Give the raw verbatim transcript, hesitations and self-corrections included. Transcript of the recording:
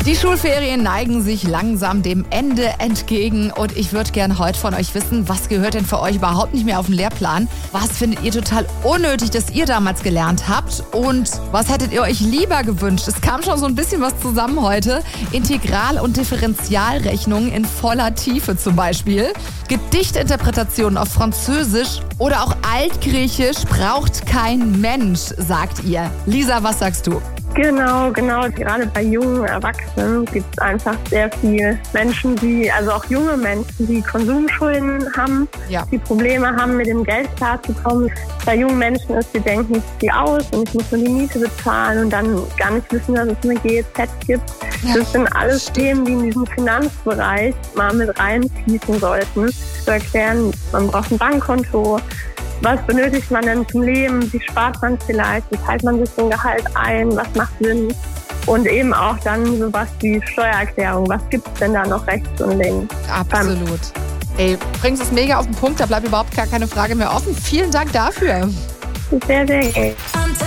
Die Schulferien neigen sich langsam dem Ende entgegen und ich würde gern heute von euch wissen, was gehört denn für euch überhaupt nicht mehr auf den Lehrplan? Was findet ihr total unnötig, dass ihr damals gelernt habt? Und was hättet ihr euch lieber gewünscht? Es kam schon so ein bisschen was zusammen heute. Integral- und Differentialrechnungen in voller Tiefe zum Beispiel. Gedichtinterpretationen auf Französisch oder auch Altgriechisch braucht kein Mensch, sagt ihr. Lisa, was sagst du? Genau, genau. Gerade bei jungen Erwachsenen gibt es einfach sehr viele Menschen, die, also auch junge Menschen, die Konsumschulden haben, Ja. die Probleme haben, mit dem Geld klarzukommen. Bei jungen Menschen ist, die denken, ich ziehe aus und ich muss nur die Miete bezahlen und dann gar nicht wissen, dass es eine G E Z gibt. Ja, Das sind alles stimmt. Themen, die in diesen Finanzbereich mal mit reinfließen sollten. Zu erklären, man braucht ein Bankkonto. Was benötigt man denn zum Leben? Wie spart man vielleicht? Wie teilt man sich so ein Gehalt ein? Was macht Sinn? Und eben auch dann sowas wie Steuererklärung. Was gibt es denn da noch rechts und links? Absolut. Ey, bringst es mega auf den Punkt, da bleibt überhaupt gar keine Frage mehr offen. Vielen Dank dafür. Sehr, sehr gerne.